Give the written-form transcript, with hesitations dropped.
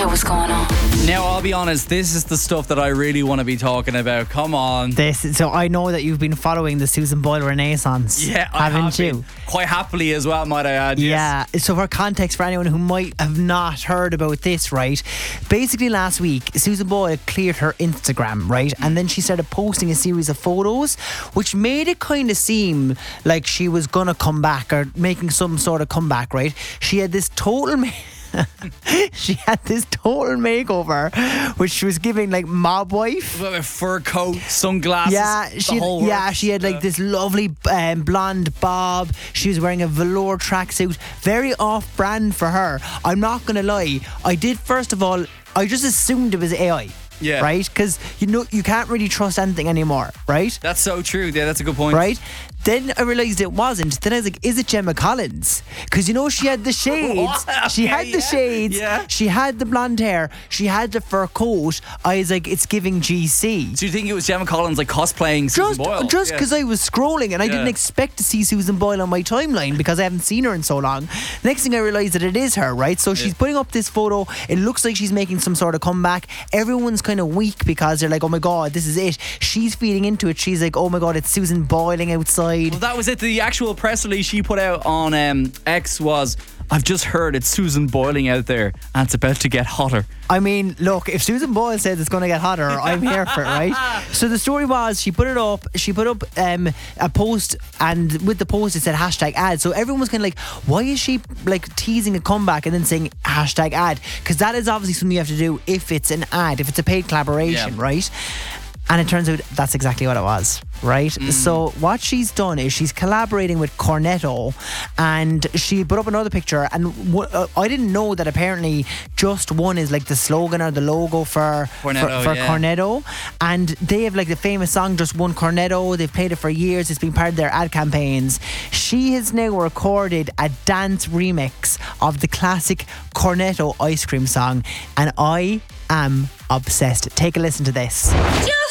idea what's going on. Now, I'll be honest, this is the stuff that I really want to be talking about. Come on. So I know that you've been following the Susan Boyle Renaissance. Yeah, I haven't have you? been. Quite happily as well, might I add. Yeah. Yes. So for context, for anyone who might have not heard about this, right? Basically last week, Susan Boyle cleared her Instagram, right? And then she started posting a series of photos, which made it kind of seem like she was going to come back or making some sort of comeback, right? She had this total makeover, which she was giving like mob wife. With a fur coat, sunglasses. Yeah, she had like this lovely blonde bob. She was wearing a velour tracksuit, very off-brand for her. I'm not gonna lie. I just assumed it was AI. Yeah. Right? Because you can't really trust anything anymore, right? That's so true. Yeah, that's a good point. Right? Then I realised it wasn't. Then I was like, is it Gemma Collins? Because she had the shades. She had the shades. Yeah. She had the blonde hair. She had the fur coat. I was like, it's giving GC. Do you think it was Gemma Collins like cosplaying Susan Boyle? Just because I was scrolling and I didn't Yeah. expect to see Susan Boyle on my timeline because I haven't seen her in so long. Next thing I realised that it is her, right? So she's putting up this photo. It looks like she's making some sort of comeback. Everyone's kind of weak because they're like, oh my God, this is it. She's feeding into it. She's like, oh my God, it's Susan Boiling outside. Well, that was it. The actual press release she put out on X was, I've just heard it's Susan Boiling out there and it's about to get hotter. I mean, look, if Susan Boyle says it's going to get hotter, I'm here for it, right? So the story was, she put up a post, and with the post it said #ad. So everyone was kind of like, why is she like teasing a comeback and then saying #ad? Because that is obviously something you have to do if it's an ad, if it's a paid collaboration, right? And it turns out that's exactly what it was, right? So what she's done is she's collaborating with Cornetto, and she put up another picture, and I didn't know that apparently Just One is like the slogan or the logo for Cornetto, and they have like the famous song Just One Cornetto. They've played it for years. It's been part of their ad campaigns. She has now recorded a dance remix of the classic Cornetto ice cream song, and I am obsessed. Take a listen to this.